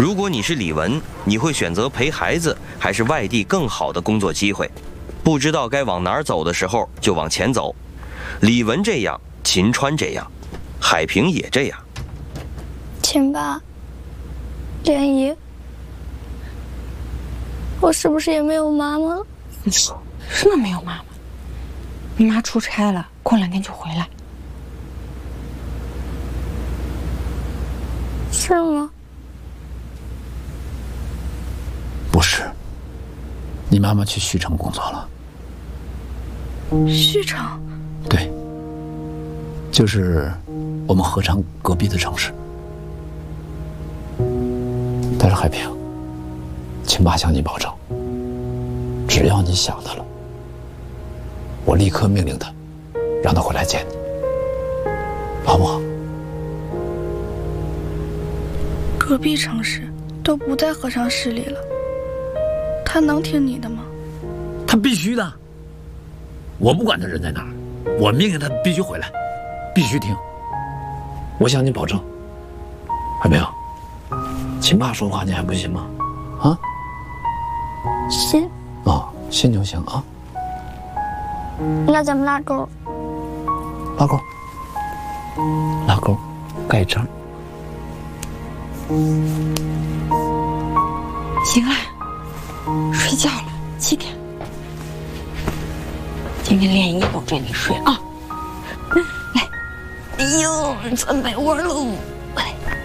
如果你是李文，你会选择陪孩子，还是外地更好的工作机会？不知道该往哪儿走的时候，就往前走。李文这样，秦川这样，海平也这样。 秦爸，莲姨，我是不是也没有妈妈了？ 什么没有妈妈？你妈出差了，过2天就回来。 是吗？ 不是，你妈妈去徐城工作了。 徐城？ 对，就是我们合昌隔壁的城市。但是海平，秦爸向你保证，只要你想他了，我立刻命令他，让他回来见你，好不好？ 隔壁城市都不在合昌市里了，他能听你的吗？ 他必须的。我不管他人在哪儿，我命令他必须回来，必须听。我向你保证，海平，秦爸说话你还不信吗？啊？ 信。 哦，信就行啊。 那咱们拉钩。 拉钩。拉钩，盖章。 行了，睡觉了，7点。今天莲姨保证你睡啊。来，哎呦，钻被窝喽！来。